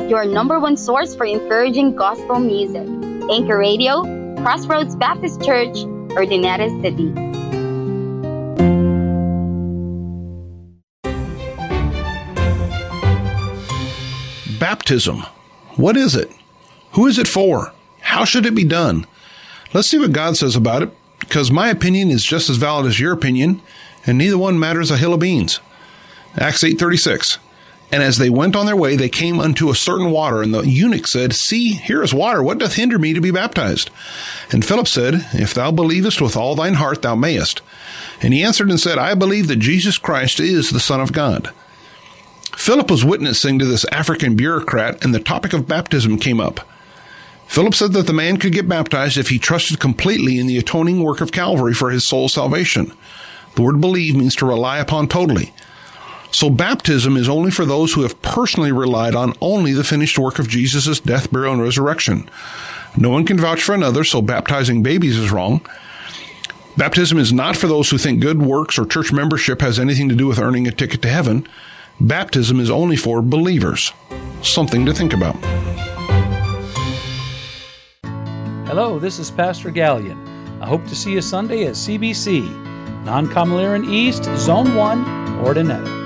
your number one source for encouraging gospel music. Anchor Radio, Crossroads Baptist Church, Ordinary City. Baptism. What is it? Who is it for? How should it be done? Let's see what God says about it, because my opinion is just as valid as your opinion, and neither one matters a hill of beans. Acts 8:36. And as they went on their way, they came unto a certain water, and the eunuch said, See, here is water. What doth hinder me to be baptized? And Philip said, If thou believest with all thine heart, thou mayest. And he answered and said, I believe that Jesus Christ is the Son of God. Philip was witnessing to this African bureaucrat, and the topic of baptism came up. Philip said that the man could get baptized if he trusted completely in the atoning work of Calvary for his soul's salvation. The word believe means to rely upon totally. So baptism is only for those who have personally relied on only the finished work of Jesus' death, burial, and resurrection. No one can vouch for another, so baptizing babies is wrong. Baptism is not for those who think good works or church membership has anything to do with earning a ticket to heaven. Baptism is only for believers. Something to think about. Hello, this is Pastor Gallion. I hope to see you Sunday at CBC, Non-Comaliran East, Zone 1, Ordinary.